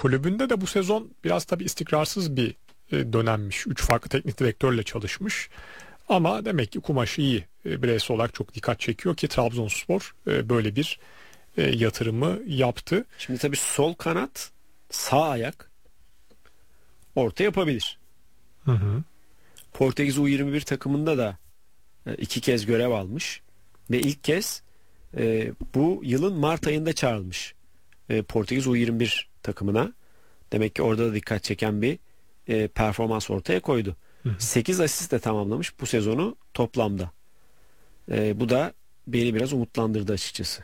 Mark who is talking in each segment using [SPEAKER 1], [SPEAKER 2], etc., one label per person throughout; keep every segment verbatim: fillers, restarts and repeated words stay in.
[SPEAKER 1] kulübünde de bu sezon biraz tabii istikrarsız bir e, dönemmiş. Üç farklı teknik direktörle çalışmış. Ama demek ki kumaşı iyi. E, bireysel olarak çok dikkat çekiyor ki Trabzonspor e, böyle bir e, yatırımı yaptı.
[SPEAKER 2] Şimdi tabii sol kanat, sağ ayak orta yapabilir.
[SPEAKER 1] Hı hı.
[SPEAKER 2] Portekiz U yirmi bir takımında da e, iki kez görev almış ve ilk kez e, bu yılın Mart ayında çağrılmış e, Portekiz U yirmi bir takımına. Demek ki orada da dikkat çeken bir e, performans ortaya koydu.
[SPEAKER 1] Hı hı.
[SPEAKER 2] sekiz asistle tamamlamış bu sezonu toplamda. E, bu da beni biraz umutlandırdı açıkçası.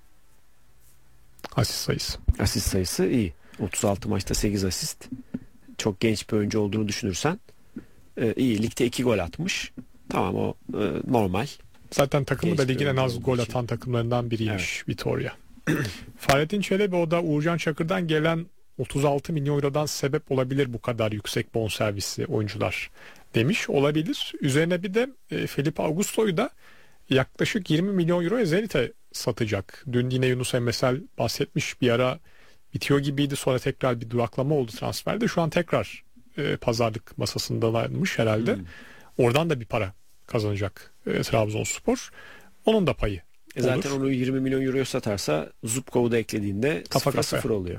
[SPEAKER 1] Asist sayısı.
[SPEAKER 2] Asist sayısı iyi. otuz altı maçta sekiz asist. Çok genç bir oyuncu olduğunu düşünürsen e, iyi. Ligde iki gol atmış. Tamam, o e, normal.
[SPEAKER 1] Zaten takımı da
[SPEAKER 2] Genç bir
[SPEAKER 1] ligin en
[SPEAKER 2] oyuncu
[SPEAKER 1] az
[SPEAKER 2] olduğu
[SPEAKER 1] gol
[SPEAKER 2] için.
[SPEAKER 1] atan takımlarından biriymiş Vitória. Fahrettin Çelebi o da Uğurcan Çakır'dan gelen otuz altı milyon eurodan sebep olabilir bu kadar yüksek bonservisli oyuncular demiş. Olabilir. Üzerine bir de e, Felipe Augusto'yu da yaklaşık yirmi milyon euroya Zenit'e satacak. Dün yine Yunus Emresel bahsetmiş, bir ara bitiyor gibiydi, sonra tekrar bir duraklama oldu transferde. Şu an tekrar e, pazarlık masasındalarmış herhalde.
[SPEAKER 2] Hmm.
[SPEAKER 1] Oradan da bir para kazanacak e, Trabzonspor. Onun da payı
[SPEAKER 2] E zaten
[SPEAKER 1] olur.
[SPEAKER 2] onu yirmi milyon euroya satarsa Zubkov'u da eklediğinde
[SPEAKER 1] Kafa
[SPEAKER 2] sıfıra
[SPEAKER 1] kafaya.
[SPEAKER 2] sıfır oluyor.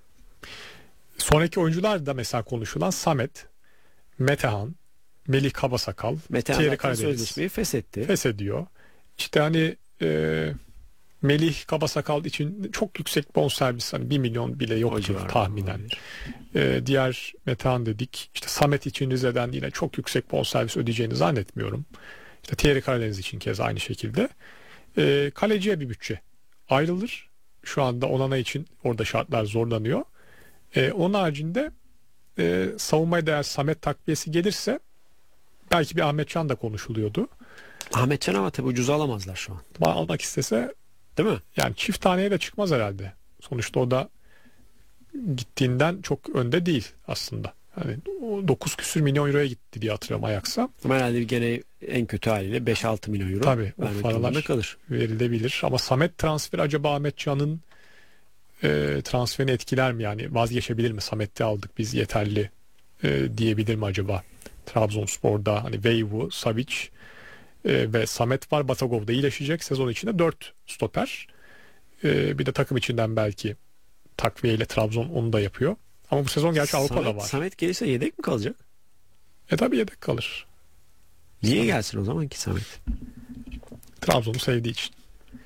[SPEAKER 1] Sonraki oyuncular da mesela konuşulan Samet, Metehan, Melih Kabasakal,
[SPEAKER 2] Metehan
[SPEAKER 1] Thierry
[SPEAKER 2] zaten
[SPEAKER 1] Karadeniz
[SPEAKER 2] sözleşmeyi feshetti.
[SPEAKER 1] feshediyor. İşte hani e, Melih Kabasakal için çok yüksek bonservis, hani bir milyon bile
[SPEAKER 2] O
[SPEAKER 1] yoktur
[SPEAKER 2] civarda
[SPEAKER 1] tahminen.
[SPEAKER 2] olabilir.
[SPEAKER 1] E, diğer Metehan dedik. İşte Samet için Rize'den yine çok yüksek bonservis ödeyeceğini zannetmiyorum. İşte Thierry Karadeniz için kez aynı şekilde. E, kaleciye bir bütçe ayrılır. Şu anda Onana için orada şartlar zorlanıyor. E, onun haricinde e, savunmaya değer Samet takviyesi gelirse belki bir Ahmet Can da konuşuluyordu.
[SPEAKER 2] Ahmet Can ama tabii ucuz alamazlar şu an.
[SPEAKER 1] Ama almak istese
[SPEAKER 2] Değil mi?
[SPEAKER 1] yani çift taneye de çıkmaz herhalde. Sonuçta o da gittiğinden çok önde değil aslında. Yani dokuz küsür milyon euroya gitti diye hatırlıyorum Ajax'a.
[SPEAKER 2] Ama herhalde gene en kötü haliyle beş altı milyon euro
[SPEAKER 1] Tabii o
[SPEAKER 2] vermek
[SPEAKER 1] paralar
[SPEAKER 2] durumunda kalır.
[SPEAKER 1] verilebilir. Ama Samet transferi acaba Ahmet Can'ın e, transferini etkiler mi? Yani vazgeçebilir mi? Samet'te aldık biz yeterli e, diyebilir mi acaba? Trabzonspor'da hani Veyvu, Savic e, ve Samet var. Batagov da iyileşecek. Sezon içinde dört stoper. E, bir de takım içinden belki takviyeyle Trabzon onu da yapıyor. Ama bu sezon gerçi Avrupa'da
[SPEAKER 2] Samet,
[SPEAKER 1] var.
[SPEAKER 2] Samet gelirse yedek mi kalacak?
[SPEAKER 1] E tabi yedek kalır.
[SPEAKER 2] Niye gelsin o zaman ki Samet?
[SPEAKER 1] Trabzon'u sevdiği için.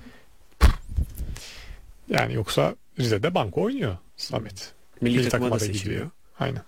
[SPEAKER 1] Yani yoksa Rize'de banko oynuyor Samet.
[SPEAKER 2] Milli,
[SPEAKER 1] Milli
[SPEAKER 2] takıma da
[SPEAKER 1] takıma da
[SPEAKER 2] seçiliyor.
[SPEAKER 1] gidiyor. Aynen.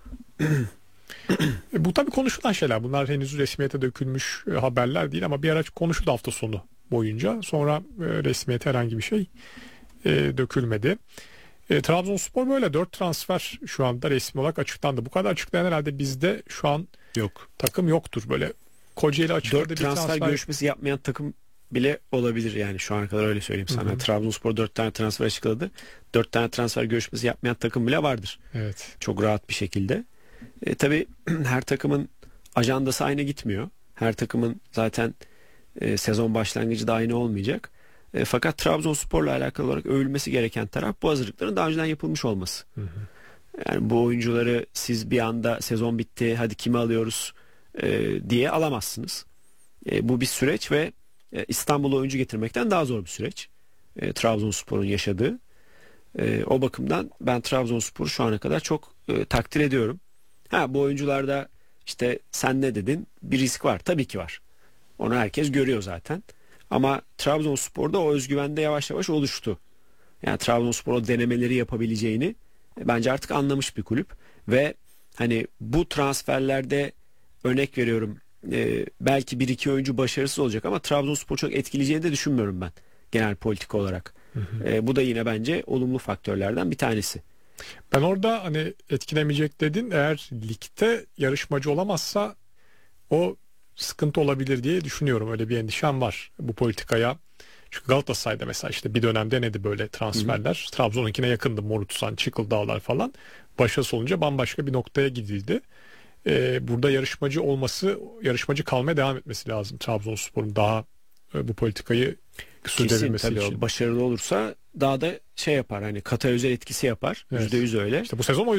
[SPEAKER 1] E, bu tabii konuşulan şeyler. Bunlar henüz resmiyete dökülmüş e, haberler değil ama bir ara konuşuldu hafta sonu boyunca. Sonra e, resmiyete herhangi bir şey e, dökülmedi. E, Trabzonspor böyle dört transfer şu anda resmi olarak açıklandı. Bu kadar açıklayan herhalde bizde şu an
[SPEAKER 2] Yok.
[SPEAKER 1] takım yoktur. Böyle Kocaeli açıkladı
[SPEAKER 2] Dört
[SPEAKER 1] bir
[SPEAKER 2] transfer,
[SPEAKER 1] transfer.
[SPEAKER 2] görüşmesi yapmayan takım bile olabilir yani şu ana kadar, öyle söyleyeyim sana.
[SPEAKER 1] Hı hı.
[SPEAKER 2] Trabzonspor dört tane transfer açıkladı. Dört tane transfer görüşmesi yapmayan takım bile vardır.
[SPEAKER 1] Evet.
[SPEAKER 2] Çok rahat bir şekilde. E, tabii her takımın ajandası aynı gitmiyor. Her takımın zaten e, sezon başlangıcı da aynı olmayacak. E, fakat Trabzonspor'la alakalı olarak övülmesi gereken taraf bu hazırlıkların daha önceden yapılmış olması.
[SPEAKER 1] Hı hı.
[SPEAKER 2] Yani bu oyuncuları siz bir anda sezon bitti hadi kimi alıyoruz e, diye alamazsınız. E, bu bir süreç ve e, İstanbul'a oyuncu getirmekten daha zor bir süreç. E, Trabzonspor'un yaşadığı. E, o bakımdan ben Trabzonspor'u şu ana kadar çok e, takdir ediyorum. Ha, bu oyuncularda işte sen ne dedin, bir risk var. Tabii ki var. Onu herkes görüyor zaten. Ama Trabzonspor'da o özgüvende yavaş yavaş oluştu. Yani Trabzonspor o denemeleri yapabileceğini e, bence artık anlamış bir kulüp. Ve hani bu transferlerde örnek veriyorum, e, belki bir iki oyuncu başarısız olacak ama Trabzonspor çok etkileyeceğini de düşünmüyorum ben genel politika olarak.
[SPEAKER 1] Hı hı.
[SPEAKER 2] E, bu da yine bence olumlu faktörlerden bir tanesi.
[SPEAKER 1] Ben orada hani etkilemeyecek dedin. Eğer ligde yarışmacı olamazsa o sıkıntı olabilir diye düşünüyorum. Öyle bir endişem var bu politikaya. Çünkü Galatasaray'da mesela işte bir dönem denedi böyle transferler. Trabzon'unkine yakındı. Morutsan, Çıkıldağlar falan. Başarısız olunca bambaşka bir noktaya gidildi. Ee, burada yarışmacı olması, yarışmacı kalmaya devam etmesi lazım Trabzonspor'un daha e, bu politikayı
[SPEAKER 2] Kesin
[SPEAKER 1] sürdürebilmesi
[SPEAKER 2] tabii,
[SPEAKER 1] için.
[SPEAKER 2] o başarılı olursa daha da şey yapar, hani katalize etkisi yapar.
[SPEAKER 1] Evet.
[SPEAKER 2] yüzde yüz öyle.
[SPEAKER 1] İşte bu sezon o